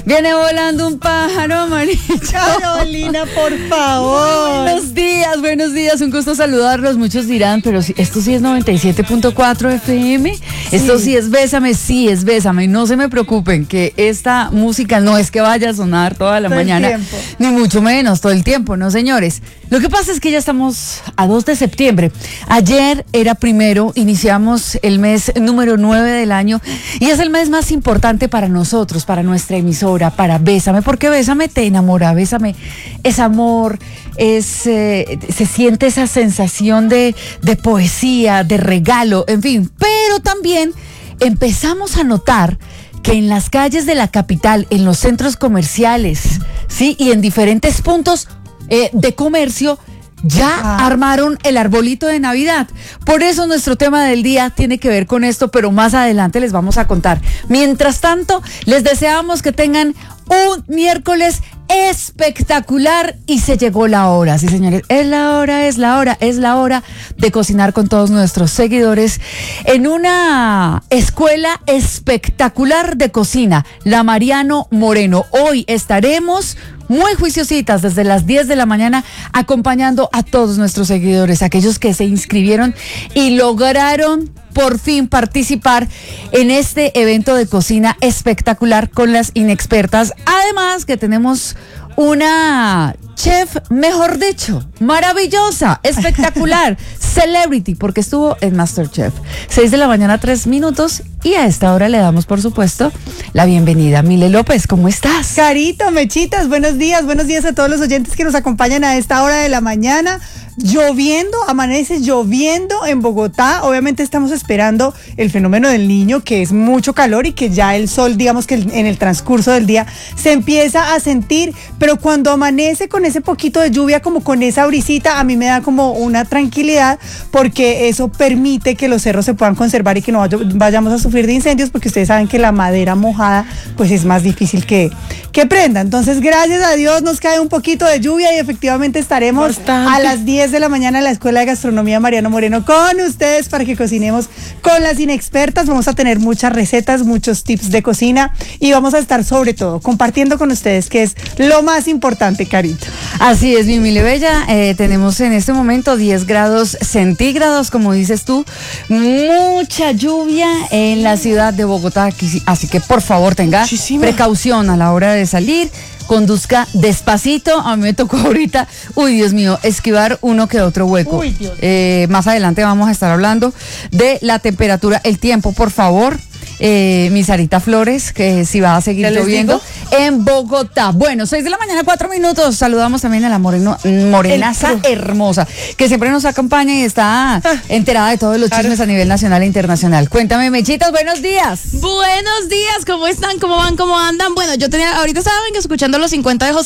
Viene volando un pájaro amarillo. Carolina, por favor. Buenos días, un gusto saludarlos. Muchos dirán, pero esto sí es 97.4 FM. Sí. Esto sí es Bésame. No se me preocupen que esta música no es que vaya a sonar toda la mañana, ni mucho menos todo el tiempo, no señores. Lo que pasa es que ya estamos a 2 de septiembre. Ayer era primero, iniciamos el mes número 9 del año y es el mes más importante para nosotros, para nuestra emisora, para Bésame, porque Bésame te enamora, Bésame es amor, se siente esa sensación de poesía, de regalo, en fin, pero también empezamos a notar que en las calles de la capital, en los centros comerciales, ¿sí? Y en diferentes puntos de comercio, ya armaron el arbolito de Navidad. Por eso nuestro tema del día tiene que ver con esto, pero más adelante les vamos a contar. Mientras tanto, les deseamos que tengan un miércoles espectacular y se llegó la hora, sí señores, es la hora de cocinar con todos nuestros seguidores en una escuela espectacular de cocina, la Mariano Moreno. Hoy estaremos muy juiciositas desde las 10 de la mañana acompañando a todos nuestros seguidores, aquellos que se inscribieron y lograron por fin participar en este evento de cocina espectacular con las inexpertas. Además que tenemos una chef, mejor dicho, maravillosa, espectacular, celebrity, porque estuvo en MasterChef. 6 de la mañana, 3 minutos, y a esta hora le damos, por supuesto, la bienvenida. Mile López, ¿cómo estás? Carito, Mechitas, buenos días a todos los oyentes que nos acompañan a esta hora de la mañana. Lloviendo, amanece lloviendo en Bogotá. Obviamente estamos esperando el fenómeno del Niño, que es mucho calor y que ya el sol, digamos que en el transcurso del día se empieza a sentir, pero cuando amanece con ese poquito de lluvia, como con esa brisita, a mí me da como una tranquilidad, porque eso permite que los cerros se puedan conservar y que no vayamos a sufrir de incendios, porque ustedes saben que la madera mojada pues es más difícil que prenda. Entonces, gracias a Dios nos cae un poquito de lluvia y efectivamente estaremos a las 10 de la mañana en la Escuela de Gastronomía Mariano Moreno con ustedes para que cocinemos con las inexpertas. Vamos a tener muchas recetas, muchos tips de cocina y vamos a estar sobre todo compartiendo con ustedes, que es lo más importante, Carito. Así es, mi Mile Bella. Tenemos en este momento 10 grados centígrados, como dices tú, mucha lluvia en la ciudad de Bogotá, así que por favor tenga precaución a la hora de salir. Conduzca despacito. A mí me tocó ahorita, Dios mío, esquivar uno que otro hueco. Más adelante vamos a estar hablando de la temperatura, el tiempo, por favor. Mi Sarita Flores, que si va a seguir lloviendo en Bogotá. Bueno, 6 de la mañana, 4 minutos. Saludamos también a la morenaza hermosa, que siempre nos acompaña y está enterada de todos los chismes a nivel nacional e internacional. Cuéntame, Mechitas, buenos días. Buenos días, ¿cómo están? ¿Cómo van? ¿Cómo andan? Bueno, ahorita estaban escuchando los 50 de José